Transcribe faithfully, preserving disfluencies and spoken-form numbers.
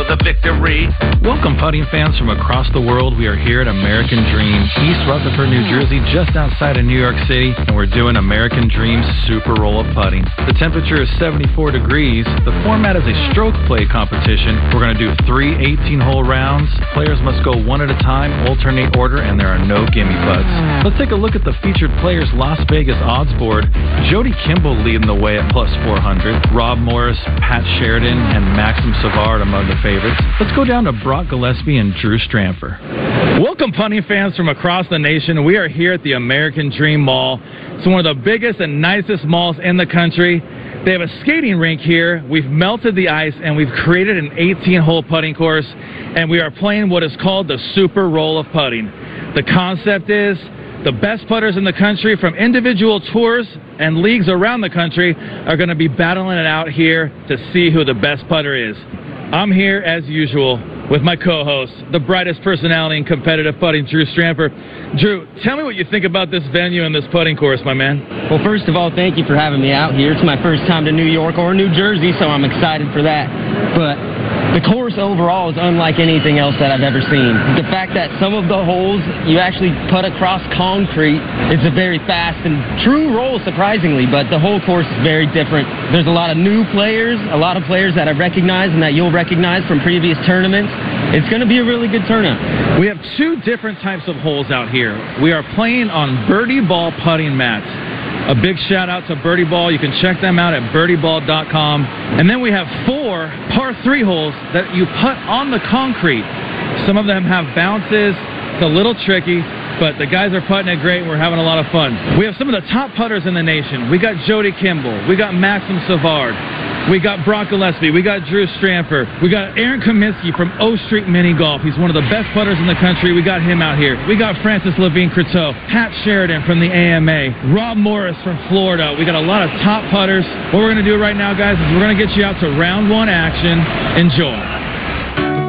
The victory. Welcome, putting fans from across the world. We are here at American Dream, East Rutherford, New Jersey, just outside of New York City, and we're doing American Dream's Super Roll of Putting. The temperature is seventy-four degrees. The format is a stroke play competition. We're going to do three eighteen-hole rounds. Players must go one at a time, alternate order, and there are no gimme putts. Let's take a look at the featured players' Las Vegas odds board. Jody Kimball leading the way at plus four hundred. Rob Morris, Pat Sheridan, and Maxim Savard among the favorites. Let's go down to Brock Gillespie and Drew Stramper. Welcome, putting fans from across the nation. We are here at the American Dream Mall. It's one of the biggest and nicest malls in the country. They have a skating rink here. We've melted the ice, and we've created an eighteen-hole putting course, and we are playing what is called the Super Roll of Putting. The concept is the best putters in the country from individual tours and leagues around the country are going to be battling it out here to see who the best putter is. I'm here, as usual, with my co-host, the brightest personality in competitive putting, Drew Stramper. Drew, tell me what you think about this venue and this putting course, my man. Well, first of all, thank you for having me out here. It's my first time to New York or New Jersey, so I'm excited for that. But the course overall is unlike anything else that I've ever seen. The fact that some of the holes you actually put across concrete, it's a very fast and true roll, surprisingly, but the whole course is very different. There's a lot of new players, a lot of players that I've recognized and that you'll recognize from previous tournaments. It's going to be a really good tournament. We have two different types of holes out here. We are playing on birdie ball putting mats. A big shout out to Birdie Ball. You can check them out at birdie ball dot com. And then we have four par three holes that you putt on the concrete. Some of them have bounces. It's a little tricky, but the guys are putting it great. We're having a lot of fun. We have some of the top putters in the nation. We got Jody Kimball. We got Maxim Savard. We got Brock Gillespie. We got Drew Stramper. We got Aaron Kaminsky from O Street Mini Golf. He's one of the best putters in the country. We got him out here. We got Francis Levine Croteau, Pat Sheridan from the A M A, Rob Morris from Florida. We got a lot of top putters. What we're going to do right now, guys, is we're going to get you out to round one action. Enjoy.